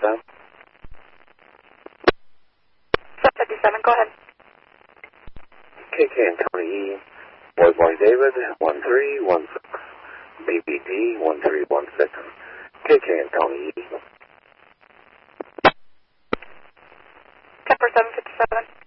757? 757, go ahead. KK and Tony E. Boy David, 1316. BBD, 1316. KK and Tony E. 10 for 757.